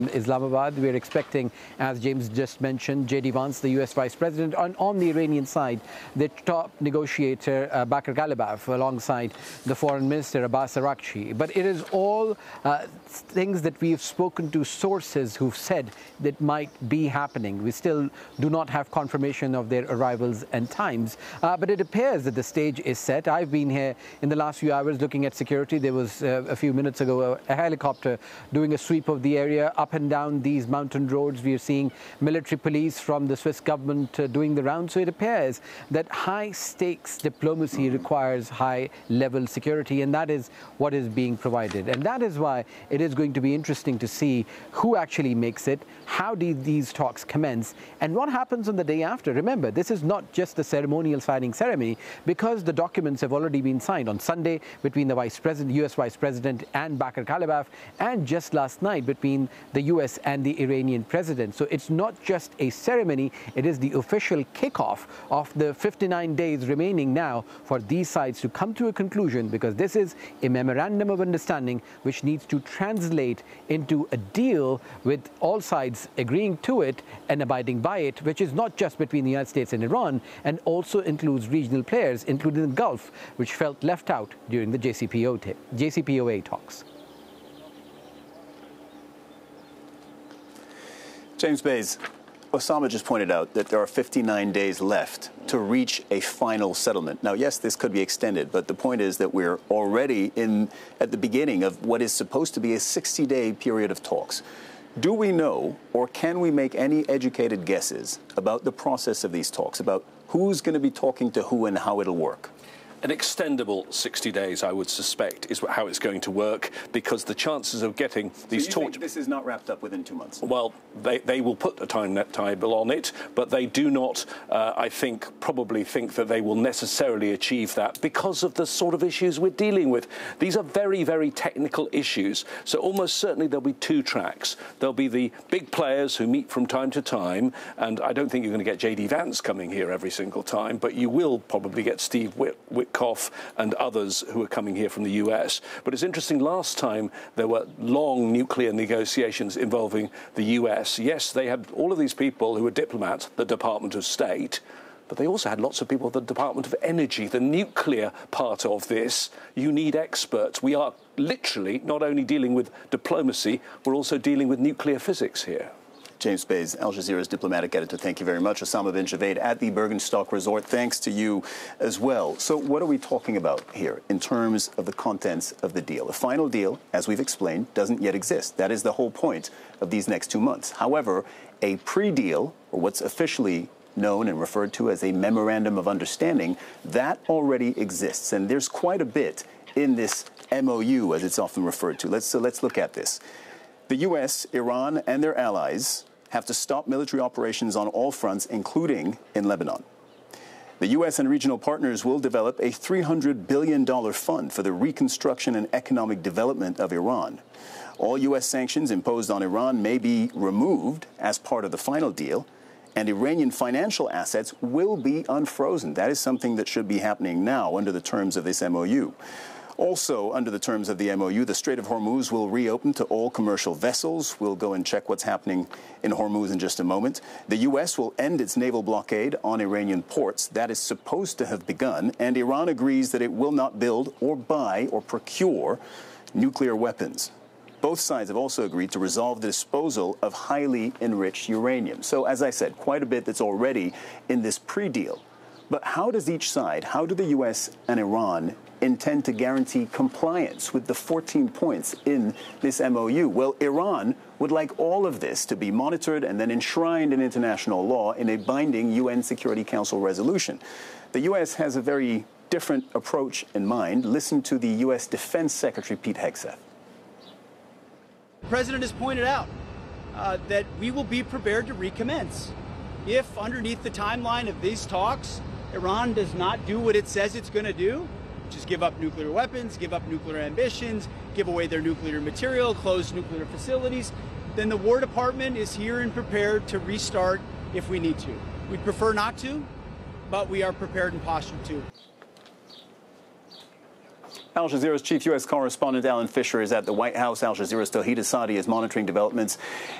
Islamabad. We're expecting, as James just mentioned, J.D. Vance, the U.S. Vice President, on the Iranian side, the top negotiator, Baker Ghalibaf, alongside the Foreign Minister, Abbas Araghchi. But it is all things that we've spoken to sources who've said that might be happening. We still do not have confirmation of their arrivals and times, but it appears that the stage is set. I've been here in the last few hours looking at security. There was a few minutes ago a helicopter doing a sweep of the area up and down these mountain roads. We are seeing military police from the Swiss government doing the round. So it appears that high stakes diplomacy requires high level security, and that is what is being provided. And that is why it is going to be interesting to see who actually makes it, how do these talks commence, and what happens on the day after. Remember, this is not just the ceremonial signing ceremony, because the documents have already been signed on Sunday between the Vice President, US Vice President, and Baker Ghalibaf, and just last night between the US and the Iranian president. So it's not just a ceremony, it is the official kickoff of the 59 days remaining now for these sides to come to a conclusion, because this is a memorandum of understanding which needs to translate into a deal with all sides agreeing to it and abiding by it, which is not just between the United States and Iran, and also includes regional players, including the Gulf, which felt left out during the JCPOA talks. James Bays, Osama just pointed out that there are 59 days left to reach a final settlement. Now, yes, this could be extended, but the point is that we're already at the beginning of what is supposed to be a 60-day period of talks. Do we know, or can we make any educated guesses about the process of these talks, about who's going to be talking to who and how it'll work? An extendable 60 days, I would suspect, is how it's going to work, because the chances of getting these talks... This is not wrapped up within 2 months? Well, they will put a timetable on it, but they do not, I think, probably think that they will necessarily achieve that because of the sort of issues we're dealing with. These are very, very technical issues, so almost certainly there'll be two tracks. There'll be the big players who meet from time to time, and I don't think you're going to get J.D. Vance coming here every single time, but you will probably get Steve Witkoff and others who are coming here from the US. But it's interesting, last time there were long nuclear negotiations involving the US. Yes, they had all of these people who were diplomats, the Department of State, but they also had lots of people at the Department of Energy. The nuclear part of this, you need experts. We are literally not only dealing with diplomacy, we're also dealing with nuclear physics here. James Bays, Al Jazeera's diplomatic editor, thank you very much. Osama bin Javaid at the Bergenstock Resort, thanks to you as well. So what are we talking about here in terms of the contents of the deal? The final deal, as we've explained, doesn't yet exist. That is the whole point of these next 2 months. However, a pre-deal, or what's officially known and referred to as a memorandum of understanding, that already exists. And there's quite a bit in this MOU, as it's often referred to. Let's look at this. The U.S., Iran, and their allies have to stop military operations on all fronts, including in Lebanon. The U.S. and regional partners will develop a $300 billion fund for the reconstruction and economic development of Iran. All U.S. sanctions imposed on Iran may be removed as part of the final deal, and Iranian financial assets will be unfrozen. That is something that should be happening now under the terms of this MOU. Also, under the terms of the MOU, the Strait of Hormuz will reopen to all commercial vessels. We'll go and check what's happening in Hormuz in just a moment. The U.S. will end its naval blockade on Iranian ports. That is supposed to have begun, and Iran agrees that it will not build or buy or procure nuclear weapons. Both sides have also agreed to resolve the disposal of highly enriched uranium. So, as I said, quite a bit that's already in this pre-deal. But how does each side, how do the U.S. and Iran intend to guarantee compliance with the 14 points in this MOU? Well, Iran would like all of this to be monitored and then enshrined in international law in a binding UN Security Council resolution. The U.S. has a very different approach in mind. Listen to the U.S. Defense Secretary Pete Hegseth. The President has pointed out that we will be prepared to recommence if, underneath the timeline of these talks, Iran does not do what it says it's going to do, which is give up nuclear weapons, give up nuclear ambitions, give away their nuclear material, close nuclear facilities, then the War Department is here and prepared to restart if we need to. We'd prefer not to, but we are prepared and postured to. Al Jazeera's chief U.S. correspondent Alan Fisher is at the White House. Al Jazeera's Tawhid Asadi is monitoring developments